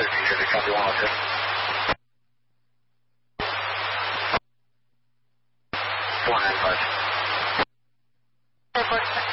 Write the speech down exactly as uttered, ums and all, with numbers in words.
thirteen, Jersey, copy one oh two. four nine five. Airport.